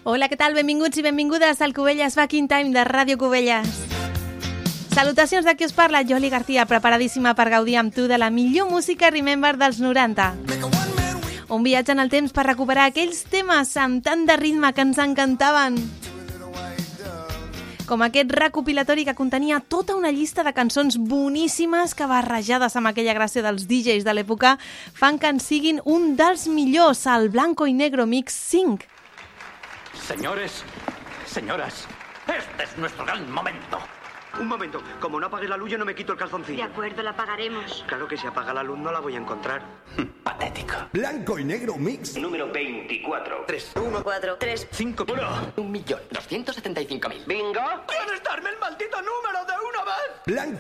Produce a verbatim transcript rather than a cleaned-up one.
Hola, què tal? Benvinguts i benvingudes al Cubelles Back in Time de Ràdio Cubelles. Salutacions de qui us parla, Joli García, preparadíssima per gaudir amb tu de la millor música Remember dels noranta. Un viatge en el temps per recuperar aquells temes amb tant de ritme que ens encantaven. Com aquest recopilatori que contenia tota una llista de cançons boníssimes que, barrejades amb aquella gràcia dels D Js de l'època, fan que en siguin un dels millors, el Blanco y Negro Mix cinc. Señores, señoras, este es nuestro gran momento. Un momento, como no apagues la luz yo no me quito el calzoncillo. De acuerdo, la apagaremos. Claro que si apaga la luz no la voy a encontrar. Patético. Blanco y Negro Mix. Número veinticuatro. Tres, Uno, cuatro, tres. cinco, uno. Un millón doscientos setenta y cinco mil. Bingo. ¿Puedes darme el maldito número de una vez? Blanco